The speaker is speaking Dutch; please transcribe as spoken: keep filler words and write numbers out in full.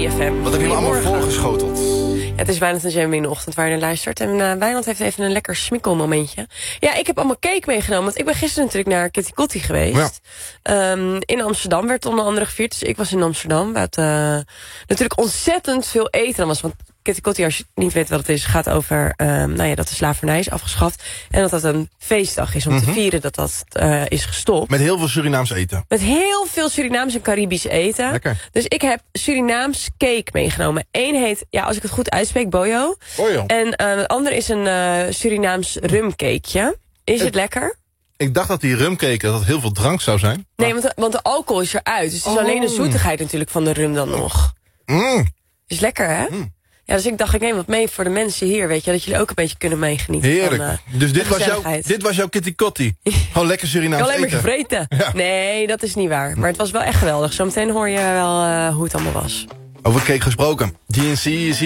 drie F M. Wat heb je me allemaal voorgeschoteld? Ja, het is Wijnand en Jamie in de ochtend waar je naar luistert. En uh, Wijnand heeft even een lekker smikkelmomentje. Ja, ik heb allemaal cake meegenomen. Want ik ben gisteren natuurlijk naar Kitty Kotti geweest. Ja. Um, in Amsterdam werd onder andere gevierd. Dus ik was in Amsterdam. Waar het uh, natuurlijk ontzettend veel eten was. Want Kitty Kotti, als je niet weet wat het is, gaat over um, nou ja, dat de slavernij is afgeschaft. En dat dat een feestdag is om mm-hmm. te vieren dat dat uh, is gestopt. Met heel veel Surinaams eten. Met heel veel Surinaams en Caribisch eten. Lekker. Dus ik heb Surinaams cake meegenomen. Eén heet, ja, als ik het goed uitspreek, boyo. Boyo. En uh, het andere is een uh, Surinaams rumcakeje. Is het, het lekker? Ik dacht dat die rumcake dat het heel veel drank zou zijn. Nee, want de, want de alcohol is eruit. Dus het is oh. alleen de zoetigheid natuurlijk van de rum dan nog. Mm. Is lekker, hè? Mm. Ja, dus ik dacht, ik neem wat mee voor de mensen hier, weet je, dat jullie ook een beetje kunnen meegenieten. Heerlijk. Van, uh, dus dit was, jouw, dit was jouw Kitty Kotti? Gewoon lekker Surinaams eten? Ik had alleen maar gevreten. Ja. Nee, dat is niet waar. Maar het was wel echt geweldig. Zometeen hoor je wel uh, hoe het allemaal was. Over cake gesproken. D N C is